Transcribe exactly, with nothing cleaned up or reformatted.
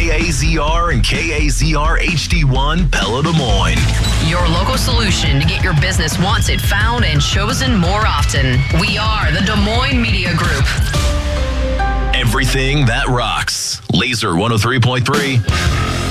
K A Z R and K A Z R H D one, Pella, Des Moines. Your local solution to get your business wanted, found, and chosen more often. We are the Des Moines Media Group. Everything that rocks. Laser one oh three point three.